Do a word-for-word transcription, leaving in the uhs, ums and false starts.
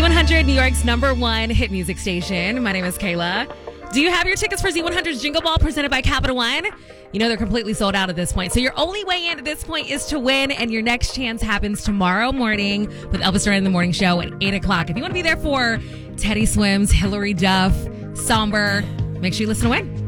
one hundred, New York's number one hit music station. My name is Kayla. Do you have your tickets for Z one hundred's Jingle Ball presented by Capital One? You know they're completely sold out at this point. So your only way in at this point is to win, and your next chance happens tomorrow morning with Elvis Duran in the Morning Show at eight o'clock. If you want to be there for Teddy Swims, Hillary Duff, Somber, make sure you listen to win.